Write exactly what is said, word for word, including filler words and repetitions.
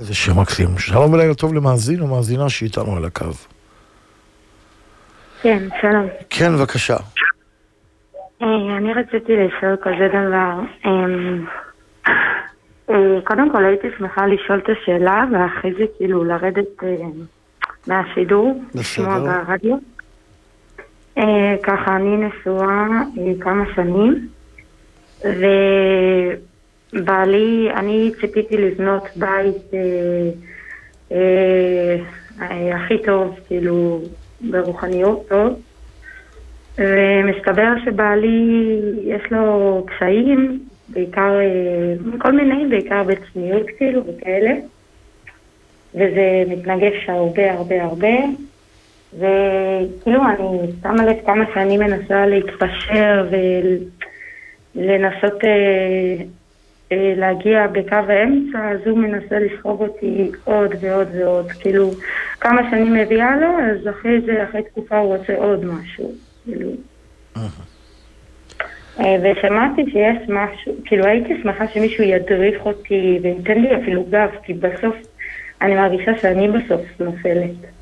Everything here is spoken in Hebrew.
זה שם מקסים. שלום ולילה טוב למאזין או מאזינה שאיתנו על הקו. כן, שלום. כן, בבקשה. אני רציתי לשאול כזה דבר. קודם כל הייתי שמחה לשאול את השאלה, ואחרי זה כאילו לרדת מהשידור, לשמוע ברדיו. ככה, אני נשואה כמה שנים, ובעלי, אני ציפיתי לבנות בית הכי טוב, כאילו, ברוחניות טוב, ומסתבר שבעלי יש לו קשיים, בעיקר, כל מיני, בעיקר בצניעות כאילו וכאלה, וזה מתנגש הרבה הרבה הרבה, וכאילו אני שמה לב כמה שאני מנסה להתפשר ולנסות אה, אה, להגיע בקו האמצע, אז הוא מנסה לסחוב אותי עוד ועוד ועוד, כאילו כמה שאני מביאה לו, אז אחרי זה, אחרי תקופה הוא רוצה עוד משהו, כאילו. ושמעתי שיש משהו, כאילו הייתי שמחה שמישהו ידריך אותי וייתן לי אפילו גב, כי בסוף אני מרגישה שאני בסוף נופלת.